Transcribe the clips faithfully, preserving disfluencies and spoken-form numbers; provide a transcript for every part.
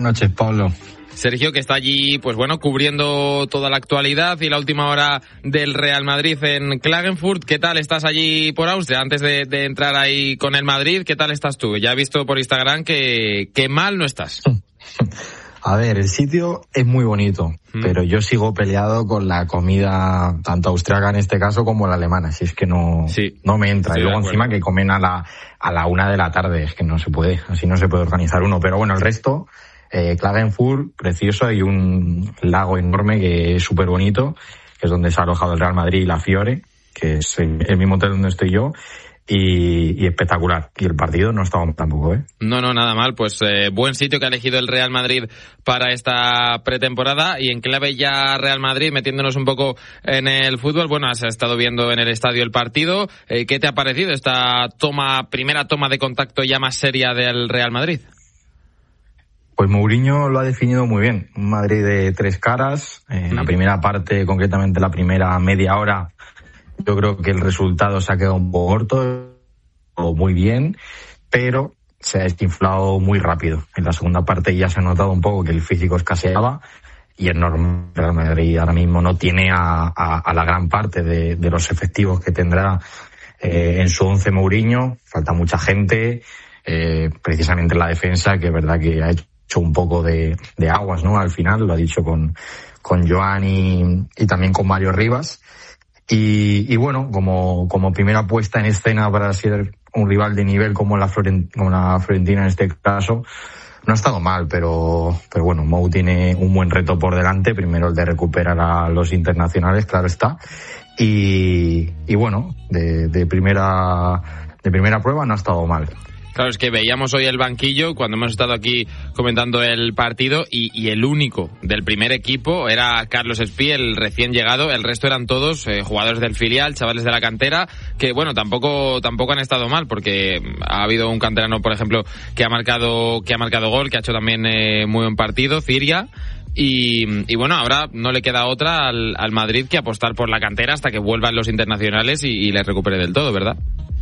noches, Pablo. Sergio, que está allí, pues bueno, cubriendo toda la actualidad y la última hora del Real Madrid en Klagenfurt. ¿Qué tal estás allí por Austria? Antes de, de entrar ahí con el Madrid, ¿qué tal estás tú? Ya he visto por Instagram que, que mal no estás. A ver, el sitio es muy bonito, mm. pero yo sigo peleado con la comida, tanto austriaca en este caso como la alemana. Si es que no, sí, no me entra. Y luego encima que comen a la, a la una de la tarde. Es que no se puede, así no se puede organizar uno. Pero bueno, el resto... Eh, Klagenfurt, precioso, hay un lago enorme que es súper bonito, que es donde se ha alojado el Real Madrid y la Fiore, que es el, el mismo hotel donde estoy yo, y, y espectacular. Y el partido no estaba tampoco, ¿eh? No, no, nada mal. Pues eh, buen sitio que ha elegido el Real Madrid para esta pretemporada. Y en clave ya Real Madrid, metiéndonos un poco en el fútbol, bueno, has estado viendo en el estadio el partido. Eh, ¿Qué te ha parecido esta toma, primera toma de contacto ya más seria del Real Madrid? Pues Mourinho lo ha definido muy bien. Un Madrid de tres caras. En mm. la primera parte, concretamente la primera media hora, yo creo que el resultado se ha quedado un poco corto, o muy bien, pero se ha desinflado muy rápido. En la segunda parte ya se ha notado un poco que el físico escaseaba y es normal. Real Madrid ahora mismo no tiene a, a, a la gran parte de, de los efectivos que tendrá eh, en su once Mourinho. Falta mucha gente, eh, precisamente en la defensa, que es verdad que ha hecho un poco de, de aguas, ¿no? Al final, lo ha dicho con, con Joan y, y también con Mario Rivas. Y, y bueno, como, como primera puesta en escena para ser un rival de nivel como la, Florent, como la Fiorentina en este caso, no ha estado mal, pero, pero bueno, Mou tiene un buen reto por delante. Primero el de recuperar a los internacionales, claro está. Y, y bueno, de, de primera, de primera prueba no ha estado mal. Claro, es que veíamos hoy el banquillo cuando hemos estado aquí comentando el partido y, y el único del primer equipo era Carlos Espí, el recién llegado. El resto eran todos eh, jugadores del filial, chavales de la cantera, que bueno, tampoco tampoco han estado mal, porque ha habido un canterano, por ejemplo, que ha marcado que ha marcado gol, que ha hecho también eh, muy buen partido, Ciria. Y, y bueno, ahora no le queda otra al, al Madrid que apostar por la cantera hasta que vuelvan los internacionales y, y les recupere del todo, ¿verdad?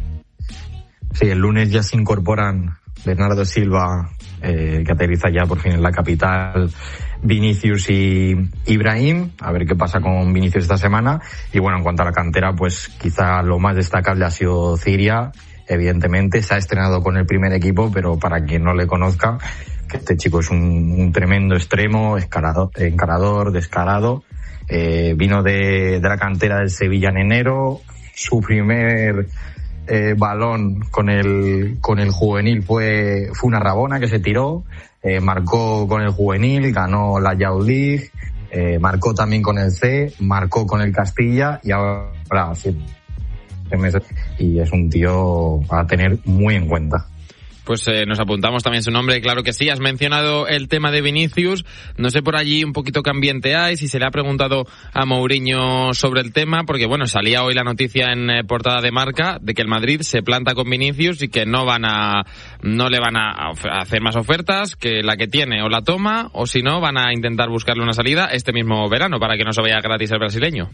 Sí, el lunes ya se incorporan Bernardo Silva, eh, que aterriza ya por fin en la capital, Vinicius y Ibrahim, a ver qué pasa con Vinicius esta semana. Y bueno, en cuanto a la cantera, pues quizá lo más destacable ha sido Ciria. Evidentemente se ha estrenado con el primer equipo, pero para quien no le conozca, que este chico es un, un tremendo extremo, escalador, encarador, descarado. Eh, vino de, de la cantera del Sevilla en enero, su primer... Eh, balón con el con el juvenil fue fue una rabona que se tiró, eh, marcó con el juvenil, ganó la Youth League, eh, marcó también con el C, marcó con el Castilla y ahora siete meses y es un tío a tener muy en cuenta. Pues eh, nos apuntamos también su nombre, claro que sí. Has mencionado el tema de Vinicius. No sé por allí un poquito qué ambiente hay, si se le ha preguntado a Mourinho sobre el tema, porque bueno, salía hoy la noticia en eh, portada de Marca de que el Madrid se planta con Vinicius y que no van a, no le van a hacer más ofertas, que la que tiene o la toma, o si no, van a intentar buscarle una salida este mismo verano para que no se vaya gratis el brasileño.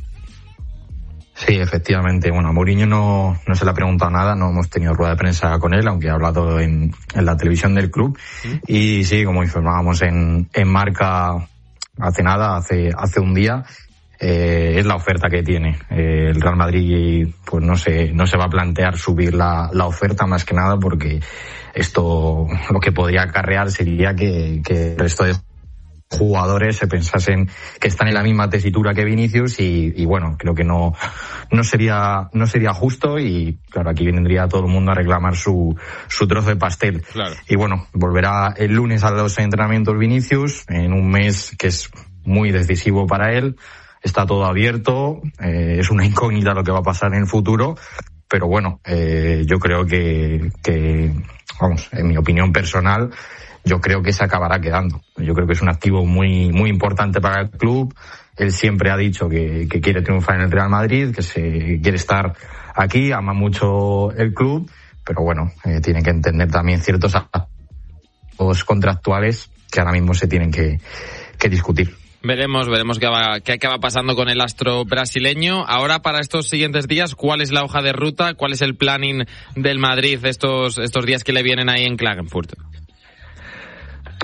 Sí, efectivamente. Bueno, a Mourinho no, no se le ha preguntado nada, no hemos tenido rueda de prensa con él, aunque ha hablado en, en la televisión del club. ¿Sí? Y sí, como informábamos en, en Marca hace nada, hace, hace un día, eh, es la oferta que tiene. Eh, el Real Madrid, pues no se, no se va a plantear subir la, la oferta más que nada porque esto lo que podría acarrear sería que, que el resto de jugadores se pensasen que están en la misma tesitura que Vinicius y, y bueno, creo que no no sería no sería justo y claro, aquí vendría todo el mundo a reclamar su su trozo de pastel. Claro. Y bueno, volverá el lunes a los entrenamientos Vinicius en un mes que es muy decisivo para él. Está todo abierto, eh, es una incógnita lo que va a pasar en el futuro, pero bueno, eh, yo creo que que vamos, en mi opinión personal, yo creo que se acabará quedando. Yo creo que es un activo muy muy importante para el club. Él siempre ha dicho que, que quiere triunfar en el Real Madrid, que se quiere estar aquí, ama mucho el club, pero bueno, eh, tiene que entender también ciertos aspectos contractuales que ahora mismo se tienen que, que discutir. Veremos, veremos qué, va, qué acaba pasando con el astro brasileño. Ahora, para estos siguientes días, ¿cuál es la hoja de ruta? ¿Cuál es el planning del Madrid estos, estos días que le vienen ahí en Klagenfurt?